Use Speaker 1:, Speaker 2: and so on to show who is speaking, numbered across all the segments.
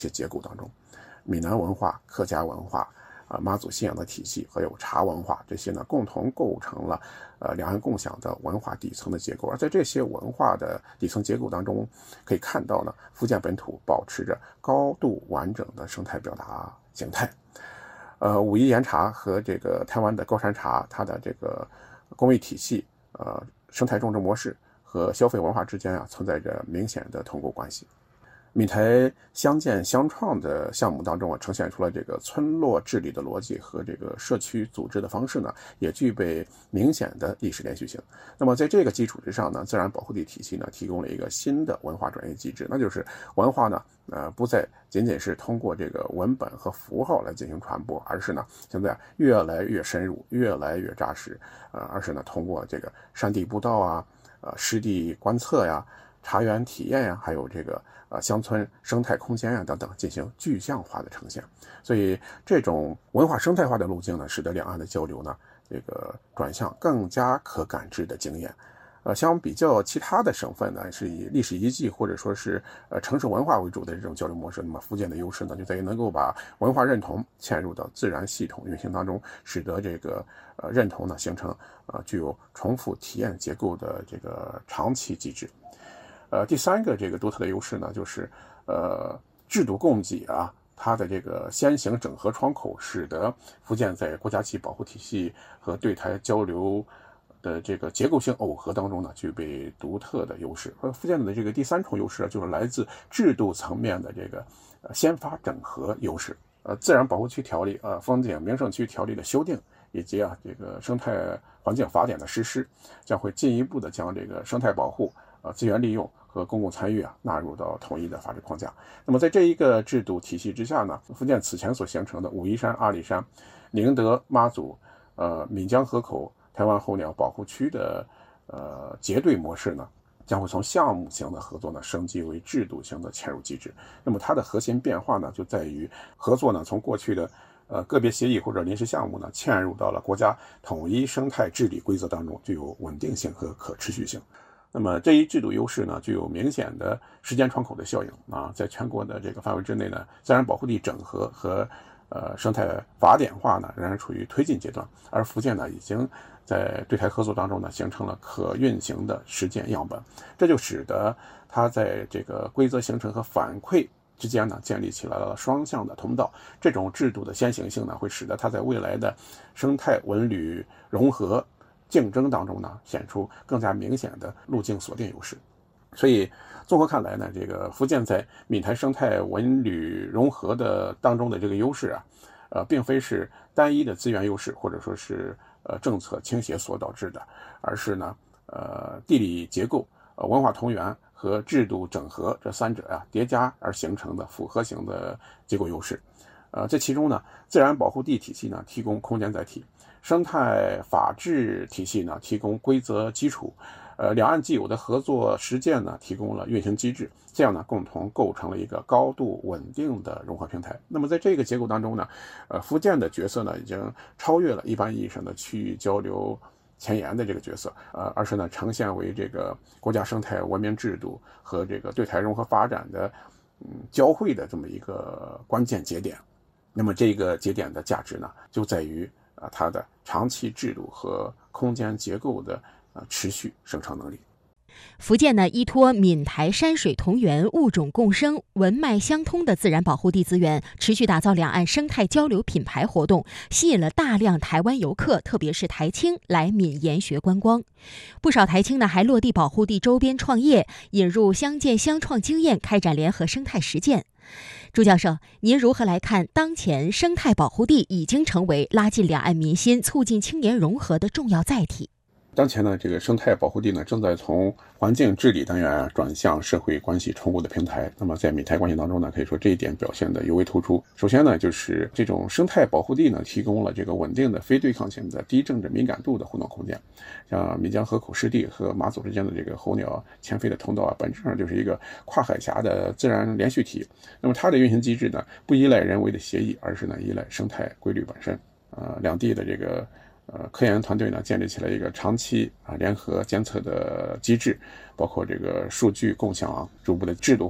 Speaker 1: 这结构当中，闽南文化、客家文化、妈祖信仰的体系，还有茶文化，这些呢共同构成了两岸共享的文化底层的结构。而在这些文化的底层结构当中，可以看到呢，福建本土保持着高度完整的生态表达形态。武夷岩茶和这个台湾的高山茶，它的这个工艺体系、生态种植模式和消费文化之间存在着明显的同构关系。闽台相建相创的项目当中呈现出了这个村落治理的逻辑和这个社区组织的方式呢，也具备明显的历史连续性。那么在这个基础之上呢，自然保护地体系呢提供了一个新的文化转移机制，那就是文化呢不再仅仅是通过这个文本和符号来进行传播，而是呢现在越来越深入，越来越扎实，而是呢通过这个山地步道湿地观测茶园体验还有这个乡村生态空间等等进行具象化的呈现。所以这种文化生态化的路径呢，使得两岸的交流呢这个转向更加可感知的经验。相比较其他的省份呢，是以历史遗迹或者说是城市文化为主的这种交流模式，那么福建的优势呢，就在于能够把文化认同嵌入到自然系统运行当中，使得这个认同呢形成具有重复体验结构的这个长期机制。第三个这个独特的优势呢，就是制度供给它的这个先行整合窗口，使得福建在国家级保护体系和对台交流的这个结构性耦合当中呢，具备独特的优势。而福建的这个第三重优势就是来自制度层面的这个先发整合优势。自然保护区条例、风景名胜区条例的修订，以及这个生态环境法典的实施，将会进一步的将这个生态保护、资源利用和公共参与纳入到统一的法治框架。那么在这一个制度体系之下呢，福建此前所形成的武夷山、阿里山、宁德、妈祖、闽江河口、台湾候鸟保护区的结对模式呢，将会从项目型的合作呢升级为制度型的嵌入机制。那么它的核心变化呢，就在于合作呢从过去的个别协议或者临时项目呢嵌入到了国家统一生态治理规则当中，具有稳定性和可持续性。那么这一制度优势呢，具有明显的时间窗口的效应在全国的这个范围之内呢，自然保护地整合和生态法典化呢仍然处于推进阶段，而福建呢已经在对台合作当中呢形成了可运行的实践样本，这就使得它在这个规则形成和反馈之间呢建立起来了双向的通道。这种制度的先行性呢，会使得它在未来的生态文旅融合竞争当中呢显出更加明显的路径锁定优势。所以综合看来呢，这个福建在闽台生态文旅融合的当中的这个优势并非是单一的资源优势或者说是政策倾斜所导致的，而是呢地理结构、文化同源和制度整合这三者叠加而形成的复合型的结构优势。这其中呢，自然保护地体系呢提供空间载体，生态法治体系呢提供规则基础，两岸既有的合作实践呢提供了运行机制，这样呢共同构成了一个高度稳定的融合平台。那么在这个结构当中呢，福建的角色呢已经超越了一般意义上的区域交流前沿的这个角色，而是呢呈现为这个国家生态文明制度和这个对台融合发展的交汇的这么一个关键节点。那么这个节点的价值呢，就在于它的长期制度和空间结构的持续生成能力。
Speaker 2: 福建呢，依托闽台山水同源、物种共生、文脉相通的自然保护地资源，持续打造两岸生态交流品牌活动，吸引了大量台湾游客，特别是台青来闽研学观光。不少台青呢还落地保护地周边创业，引入相建相创经验，开展联合生态实践。朱教授，您如何来看当前生态保护地已经成为拉近两岸民心、促进青年融合的重要载体？
Speaker 1: 当前呢，这个生态保护地呢，正在从环境治理单元转向社会关系重构的平台。那么在闽台关系当中呢，可以说这一点表现得尤为突出。首先呢，就是这种生态保护地呢，提供了这个稳定的、非对抗性的、低政治敏感度的互动空间。像闽江河口湿地和马祖之间的这个候鸟迁飞的通道本质上就是一个跨海峡的自然连续体。那么它的运行机制呢，不依赖人为的协议，而是呢依赖生态规律本身。两地的这个科研团队呢建立起来一个长期联合监测的机制，包括这个数据共享逐步的制度化，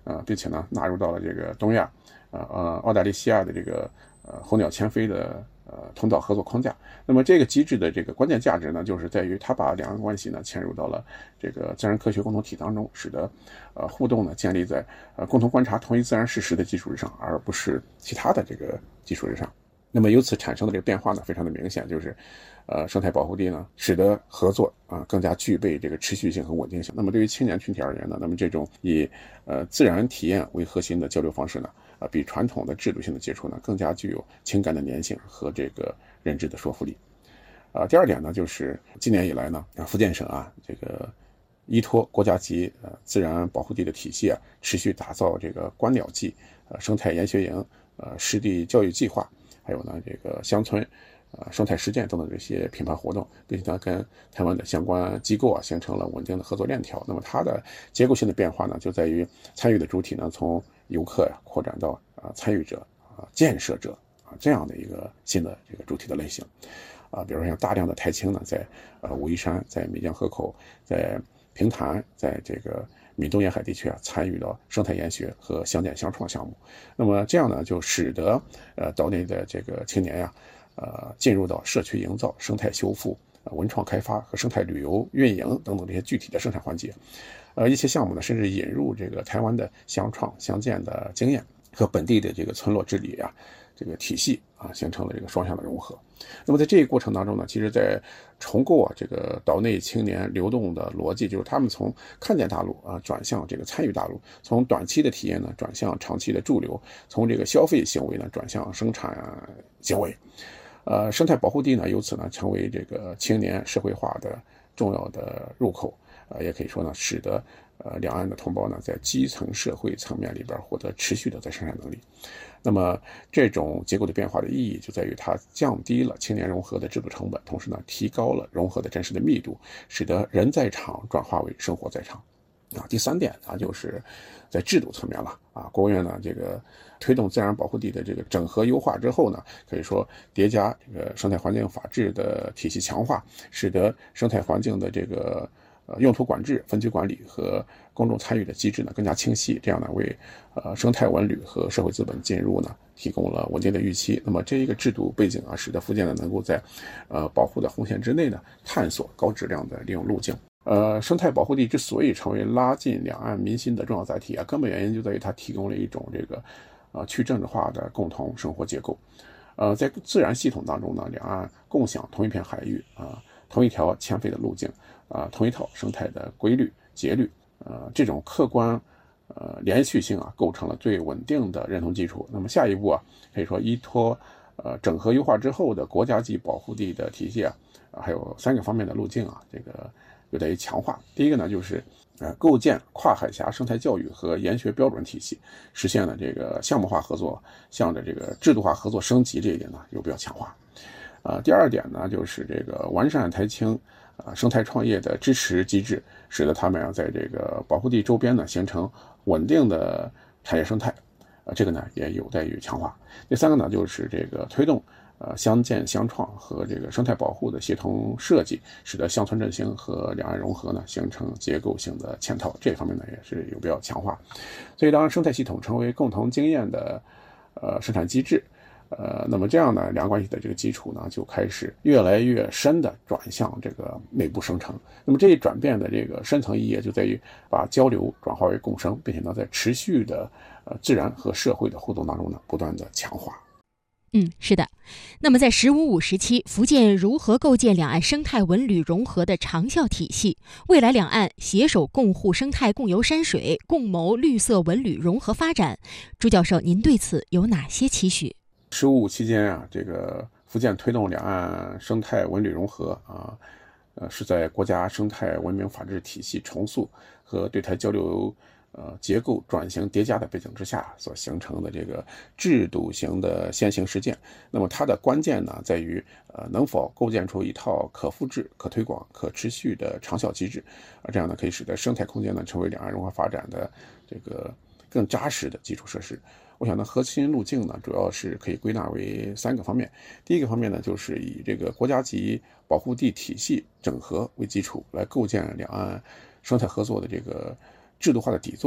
Speaker 1: 并且呢纳入到了这个东亚澳大利西亚的这个候鸟迁飞的通道合作框架。那么这个机制的这个关键价值呢，就是在于它把两岸关系呢嵌入到了这个自然科学共同体当中，使得互动呢建立在共同观察同一自然事实的基础之上，而不是其他的这个基础之上。那么由此产生的这个变化呢，非常的明显，就是生态保护地呢，使得合作更加具备这个持续性和稳定性。那么对于青年群体而言呢，那么这种以自然体验为核心的交流方式呢，比传统的制度性的接触呢，更加具有情感的粘性和这个认知的说服力。第二点呢，就是今年以来呢，福建省这个依托国家级自然保护地的体系持续打造这个观鸟季、生态研学营、湿地教育计划，还有呢这个乡村生态实践等等这些品牌活动，并且呢跟台湾的相关机构形成了稳定的合作链条。那么它的结构性的变化呢，就在于参与的主体呢从游客扩展到参与者、建设者这样的一个新的这个主体的类型。比如说像大量的台青呢，在武夷山、在岷江河口、在平潭、在这个闽东沿海地区参与到生态研学和相见相创项目。那么这样呢，就使得岛内的这个青年进入到社区营造、生态修复、文创开发和生态旅游运营等等这些具体的生产环节。一些项目呢，甚至引入这个台湾的相创相建的经验和本地的这个村落治理这个体系形成了这个双向的融合。那么在这一过程当中呢，其实在重构这个岛内青年流动的逻辑，就是他们从看见大陆转向这个参与大陆，从短期的体验呢转向长期的驻留，从这个消费行为呢转向生产行为。生态保护地呢由此呢成为这个青年社会化的重要的入口，也可以说呢使得两岸的同胞呢在基层社会层面里边获得持续的再生产能力。那么这种结构的变化的意义就在于它降低了青年融合的制度成本，同时呢提高了融合的真实的密度，使得人在场转化为生活在场。第三点就是在制度层面了国务院呢这个推动自然保护地的这个整合优化之后呢，可以说叠加这个生态环境法治的体系强化，使得生态环境的这个用途管制、分区管理和公众参与的机制呢更加清晰，这样呢为生态文旅和社会资本进入呢提供了稳定的预期。那么这一个制度背景使得福建呢能够在保护的红线之内呢探索高质量的利用路径。生态保护地之所以成为拉近两岸民心的重要载体根本原因就在于它提供了一种这个去政治化的共同生活结构。在自然系统当中呢，两岸共享同一片海域同一条迁飞的路径同一套生态的规律节律这种客观连续性构成了最稳定的认同基础。那么下一步可以说依托整合优化之后的国家级保护地的体系还有3个方面的路径这个有待于强化。第一个呢就是构建跨海峡生态教育和研学标准体系，实现了这个项目化合作向着这个制度化合作升级，这一点呢有必要强化。第二点呢就是这个完善台青生态创业的支持机制，使得他们在这个保护地周边呢形成稳定的产业生态，这个呢也有待于强化。第三个呢就是这个推动相见相创和这个生态保护的协同设计，使得乡村振兴和两岸融合呢形成结构性的嵌套，这方面呢也是有必要强化。所以当生态系统成为共同经验的生产机制，那么这样呢，两岸关系的这个基础呢就开始越来越深的转向这个内部生成。那么这一转变的这个深层意义就在于把交流转化为共生，并且呢在持续的自然和社会的互动当中呢不断的强化。
Speaker 2: 是的。那么在“15+5”时期，福建如何构建两岸生态文旅融合的长效体系？未来两岸携手共护生态、共游山水、共谋绿色文旅融合发展，朱教授，您对此有哪些期许
Speaker 1: ？15+5期间这个福建推动两岸生态文旅融合是在国家生态文明法治体系重塑和对台交流结构转型叠加的背景之下所形成的这个制度型的先行实践。那么它的关键呢在于能否构建出一套可复制、可推广、可持续的长效机制，这样呢可以使得生态空间呢成为两岸融合发展的这个更扎实的基础设施。我想呢核心路径呢主要是可以归纳为3个方面。第一个方面呢就是以这个国家级保护地体系整合为基础，来构建两岸生态合作的这个制度化的底座，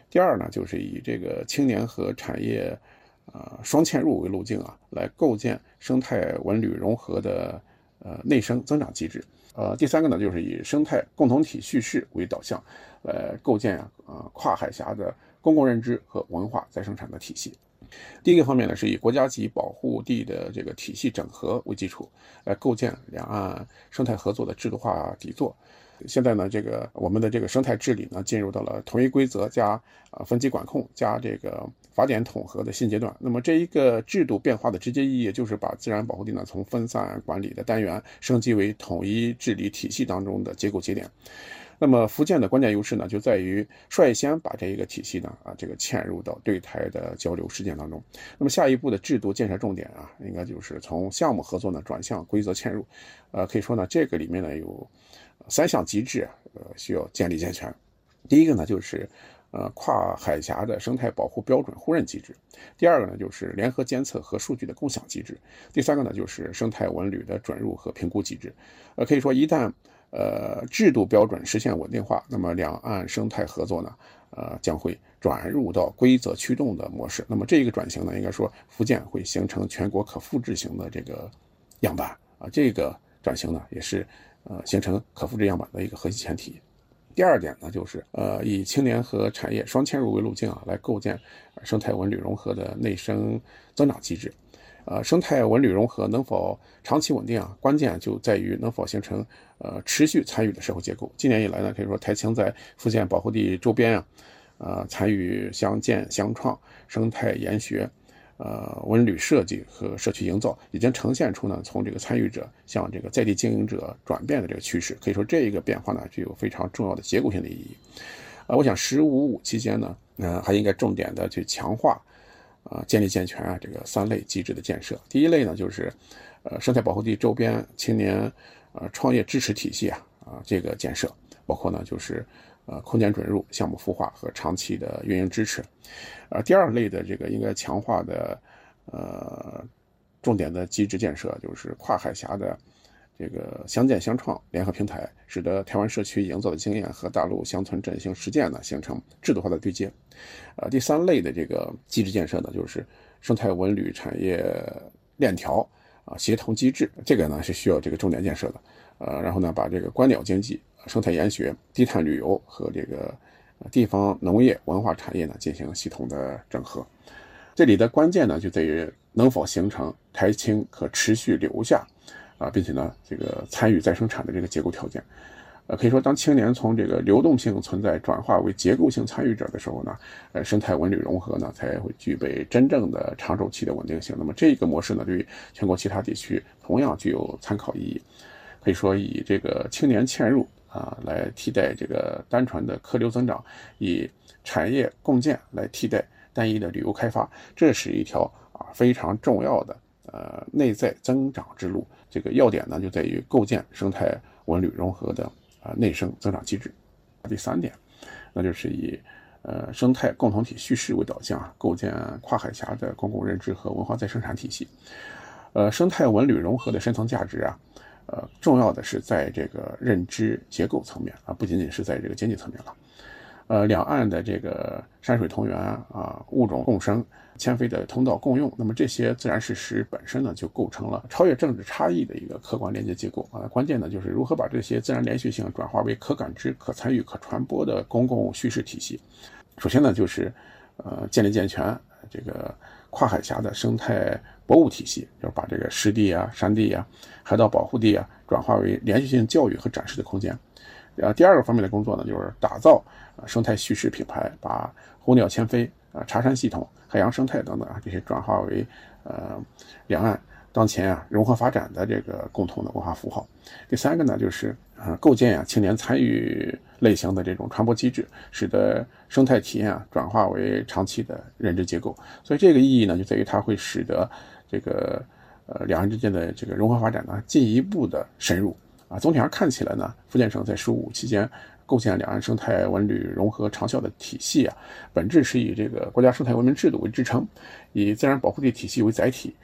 Speaker 1: 第二呢，就是以这个青年和产业双嵌入为路径来构建生态文旅融合的内生增长机制。第三个呢，就是以生态共同体叙事为导向，构建跨海峡的公共认知和文化再生产的体系。第一个方面呢，是以国家级保护地的这个体系整合为基础，来构建两岸生态合作的制度化底座。现在呢，我们的这个生态治理呢，进入到了统一规则加分级管控加这个法典统合的新阶段。那么这一个制度变化的直接意义，就是把自然保护地呢从分散管理的单元升级为统一治理体系当中的结构节点。那么福建的关键优势呢，就在于率先把这一个体系呢嵌入到对台的交流实践当中。那么下一步的制度建设重点应该就是从项目合作呢转向规则嵌入。可以说呢，这个里面呢有3项机制需要建立健全。第一个呢，就是跨海峡的生态保护标准互认机制。第二个呢，就是联合监测和数据的共享机制。第三个呢，就是生态文旅的准入和评估机制。可以说一旦制度标准实现稳定化，那么两岸生态合作呢将会转入到规则驱动的模式。那么这个转型呢，应该说福建会形成全国可复制型的这个样板这个转型呢也是形成可复制样板的一个核心前提。第二点呢，就是以青年和产业双嵌入为路径来构建生态文旅融合的内生增长机制。生态文旅融合能否长期稳定关键就在于能否形成持续参与的社会结构。近年以来呢，可以说台青在福建保护地周边参与乡建乡创、生态研学、文旅设计和社区营造，已经呈现出呢从这个参与者向这个在地经营者转变的这个趋势。可以说这一个变化呢具有非常重要的结构性的意义。我想15.5期间呢还应该重点的去强化建立健全这个3类机制的建设。第一类呢，就是生态保护地周边青年创业支持体系这个建设，包括呢就是空间准入、项目孵化和长期的运营支持。第二类的这个应该强化的重点的机制建设，就是跨海峡的这个乡建乡创联合平台，使得台湾社区营造的经验和大陆乡村振兴实践呢形成制度化的对接。第三类的这个机制建设呢，就是生态文旅产业链条协同机制，这个呢是需要这个重点建设的。然后呢，把这个观鸟经济、生态研学、低碳旅游和这个地方农业文化产业呢进行系统的整合。这里的关键呢就在于能否形成台青可持续留下并且呢这个参与再生产的这个结构条件。可以说当青年从这个流动性存在转化为结构性参与者的时候呢，生态文旅融合呢才会具备真正的长周期的稳定性。那么这个模式呢，对于全国其他地区同样具有参考意义。可以说以这个青年嵌入来替代这个单纯的客流增长，以产业共建来替代单一的旅游开发，这是一条非常重要的内在增长之路。这个要点呢就在于构建生态文旅融合的内生增长机制。第三点，那就是以生态共同体叙事为导向构建跨海峡的公共认知和文化再生产体系。生态文旅融合的深层价值重要的是在这个认知结构层面不仅仅是在这个经济层面了。两岸的这个山水同源物种共生、迁飞的通道共用，那么这些自然事实本身呢就构成了超越政治差异的一个客观连接结构关键呢就是如何把这些自然连续性转化为可感知、可参与、可传播的公共叙事体系。首先呢就是建立健全这个跨海峡的生态博物体系，就是把这个湿地山地海岛保护地转化为连续性教育和展示的空间。第二个方面的工作呢，就是打造生态叙事品牌，把候鸟迁飞、茶山系统、海洋生态等等这些转化为两岸当前融合发展的这个共同的文化符号。第三个呢，就是构建青年参与类型的这种传播机制，使得生态体验转化为长期的认知结构。所以这个意义呢，就在于它会使得这个两岸之间的这个融合发展呢进一步的深入总体上看起来呢，福建省在15期间构建两岸生态文旅融合长效的体系本质是以这个国家生态文明制度为支撑，以自然保护地体系为载体，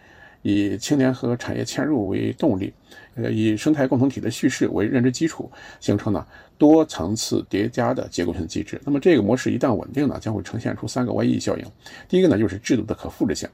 Speaker 1: 以青年和产业嵌入为动力，以生态共同体的叙事为认知基础，形成呢多层次叠加的结构性机制。那么这个模式一旦稳定呢，将会呈现出3个 YE 效应。第一个呢就是制度的可复制性，